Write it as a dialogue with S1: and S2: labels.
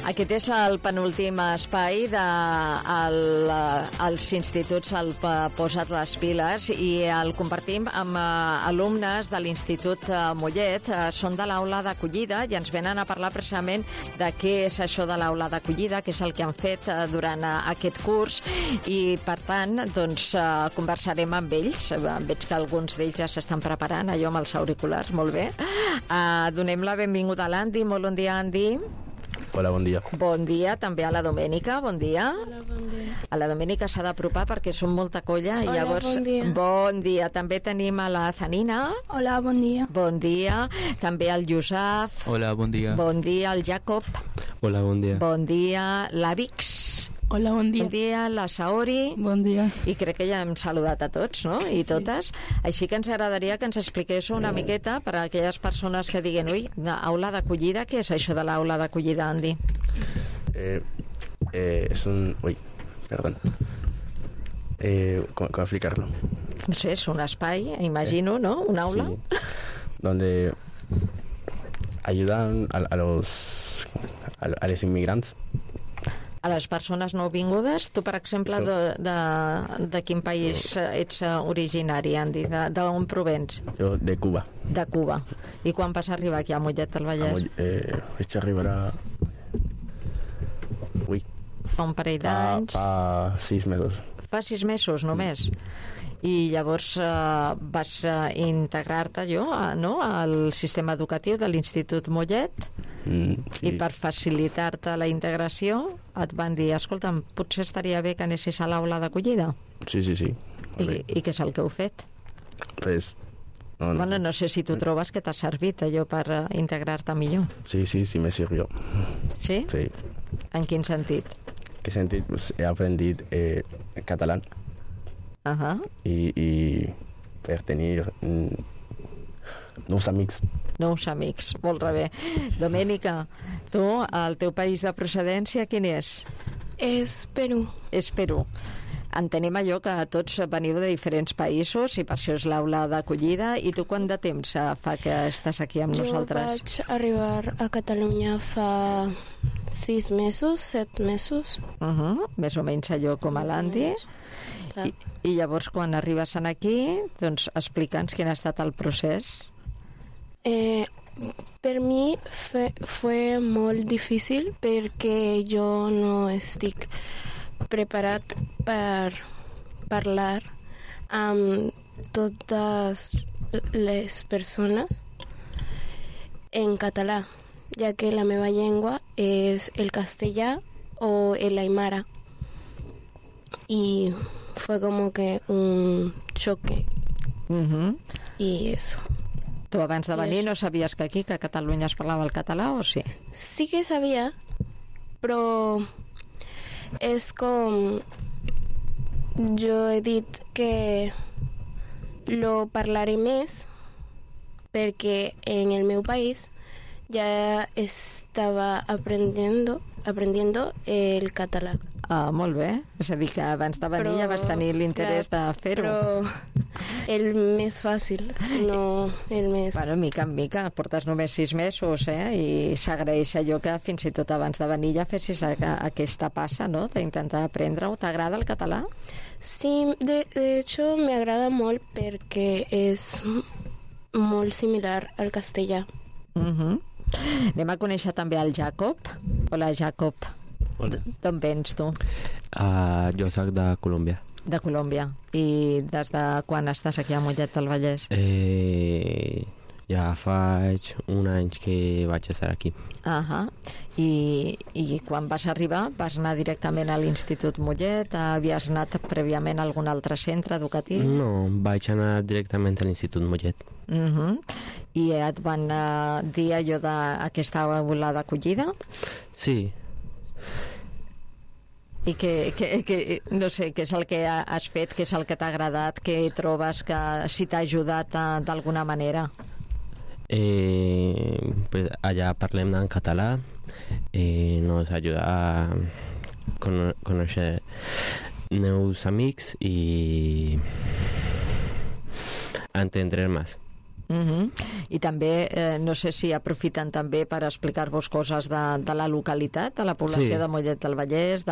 S1: Aquest és el penúltim espai dels instituts al Posa't les piles i el compartim amb alumnes de l'Institut Mollet. Són de l'aula d'acollida i ens venen a parlar precisament de què és això de l'aula d'acollida, què és el que han fet durant aquest curs i, per tant, doncs, conversarem amb ells. Veig que alguns d'ells ja s'estan preparant, allò amb els auriculars, molt bé. Donem la benvinguda a l'Andy. Molt bon dia, Andy.
S2: Hola, bon dia.
S1: Bon dia, també a la Domènica, bon dia.
S3: Hola, bon dia.
S1: A la Domènica s'ha d'apropar perquè som molta colla.
S3: Hola,
S1: i llavors,
S3: bon dia.
S1: Bon dia. També tenim a la Zanina.
S3: Hola, bon dia.
S1: Bon dia. També al Yusaf.
S4: Hola, bon dia.
S1: Bon dia, al Jacob.
S2: Hola, bon dia.
S1: Bon dia, l'Avix.
S3: Hola, bon dia.
S1: Bon dia, la Saori.
S3: Bon dia.
S1: I crec que ja hem saludat a tots, no? I totes. Així que ens agradaria que ens expliquéssiu una miqueta per a aquelles persones que diguen, ui, aula d'acollida, què és això de l'aula d'acollida, Andy?
S2: Es un... Uy, perdón. ¿Cómo explicarlo?
S1: No sé, és un espai, imagino, ¿no? Un aula.
S2: Sí, donde ayudan a los inmigrantes.
S1: A les persones nouvingudes. Tu, per exemple, de quin país ets originari, Andy? D'on provens?
S2: Yo de Cuba.
S1: De Cuba. I quan vas arribar aquí a Mollet del Vallès?
S2: Vaig arribar a... Ui.
S1: Fa un parell d'anys.
S2: Fa 6 mesos.
S1: Fa 6 mesos, només. I llavors vas integrar-te no, al sistema educatiu de l'Institut Mollet
S2: Sí.
S1: i per facilitar-te la integració et van dir, escolta'm, potser estaria bé que anessis a l'aula d'acollida.
S2: Sí.
S1: I què és el que heu fet?
S2: Pues...
S1: Bueno, no sé si tu trobes que t'ha servit allò per integrar-te millor.
S2: Sí, me sirvió.
S1: Sí?
S2: Sí.
S1: En quin sentit?
S2: ¿Qué sentit? Pues he aprendido catalán. Y per tenir nous amics.
S1: Nous amics, molt bé. Domènica, tu, el teu país de procedència, quin és?
S3: És Perú.
S1: És Perú. Entenem allò que tots veniu de diferents països i per això és l'aula d'acollida. I tu quant de temps fa que estàs aquí amb nosaltres?
S3: Jo vaig arribar a Catalunya fa 6 mesos, 7 mesos.
S1: Més o menys allò com a l'Andy. I llavors quan arribes aquí, doncs explica'ns quin ha estat el procés.
S3: Per mi fue molt difícil perquè jo no estic preparat per parlar amb totes les persones en català, ja que la meva llengua és el castellà o el aymara. Y fue como que un choque. Y eso.
S1: Tu abans de venir no sabies que aquí, que a Catalunya es parlava el català, o sí?
S3: Sí que sabia, però és com... Jo he dit que lo parlaré més perquè en el meu país ja estava aprendiendo el català.
S1: Molt bé. És a dir, que abans de venir ja vas tenir l'interès de fer-ho.
S3: Però el més fàcil, no el més...
S1: Bueno, mica en mica, portes només 6 mesos, i s'agraeix allò que fins i tot abans de venir ja fessis aquesta passa, no?, d'intentar aprendre-ho. T'agrada el català?
S3: Sí, de hecho me agrada molt perquè és molt similar al castellà.
S1: Anem a conèixer també el Jacob. Hola, Jacob.
S5: Hola.
S1: D'on vens tu?
S5: Jo soc de Colòmbia.
S1: De Colòmbia. I des de quan estàs aquí a Mollet del Vallès?
S5: Ja faig un any que vaig estar aquí.
S1: I quan vas arribar, vas anar directament a l'Institut Mollet? Havies anat prèviament a algun altre centre educatiu?
S5: No, vaig anar directament a l'Institut Mollet.
S1: I et van dir allò d'aquesta aula d'acollida?
S5: Sí.
S1: I no sé, què és el que has fet, què és el que t'ha agradat, què trobes que si t'ha ajudat d'alguna manera?
S5: Pues allà parlem en català, nos ajuda a conèixer nous amics i a entendre més.
S1: I també, no sé si aprofiten també per explicar-vos coses de la localitat, de la població de Mollet del Vallès,